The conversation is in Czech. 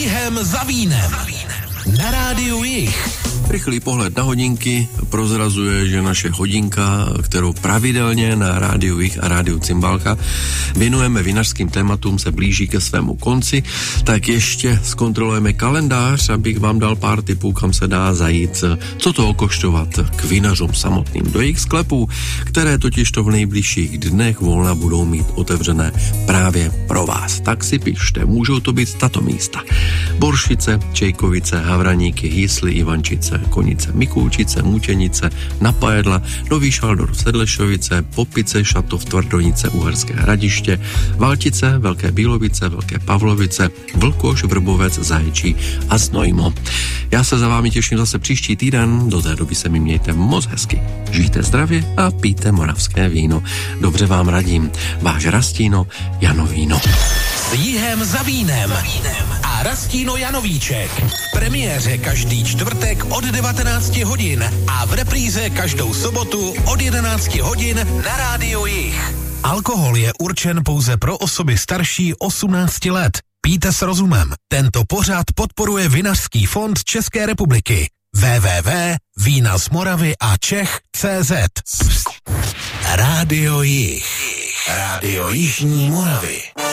Jihem za vínem. Na rádiu Jih. Rychlý pohled na hodinky prozrazuje, že naše hodinka, kterou pravidelně na rádiu Jih a rádiu Cymbálka věnujeme vinařským tématům, se blíží ke svému konci, tak ještě zkontrolujeme kalendář, abych vám dal pár tipů, kam se dá zajít, co to okoštovat k vinařům samotným do jejich sklepů, které totiž to v nejbližších dnech volna budou mít otevřené právě pro vás. Tak si pište, můžou to být tato místa: Boršice, Čejkovice, Havraníky, Jisly, Ivančice, Konice, Mikulčice, Mutěnice, Napajedla, Nový Šaldor, Sedlešovice, Popice, Šatov, Tvrdonice, Uherské Hradiště, Valtice, Velké Bílovice, Velké Pavlovice, Vlkoš, Vrbovec, Zaječí a Znojmo. Já se za vámi těším zase příští týden, do té doby se mi mějte moc hezky. Žijte zdravě a pijte moravské víno. Dobře vám radím. Váš Rastino Janovíno. S Jihem za vínem a Rastino Janovíček. V premiéře každý čtvrtek od 19 hodin a v repríze každou sobotu od 11 hodin na rádiu Jih. Alkohol je určen pouze pro osoby starší 18 let. Pijte s rozumem. Tento pořad podporuje Vinařský fond České republiky. www.vínazmoravyačech.cz. Rádio Jih. Rádio Jižní Moravy.